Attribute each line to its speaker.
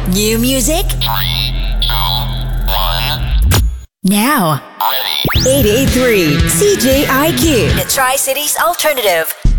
Speaker 1: New music?
Speaker 2: 3, 2, 1.
Speaker 1: Now.
Speaker 2: Ready.
Speaker 1: 883 CJIQ. The Tri-Cities Alternative.